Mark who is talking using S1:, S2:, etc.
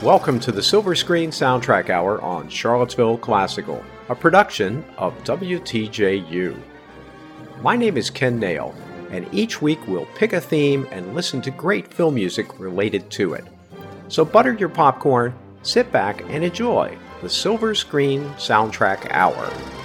S1: Welcome to the Silver Screen Soundtrack Hour on Charlottesville Classical, a production of WTJU. My name is Ken Nail, and each week we'll pick a theme and listen to great film music related to it. So butter your popcorn, sit back, and enjoy the Silver Screen Soundtrack Hour.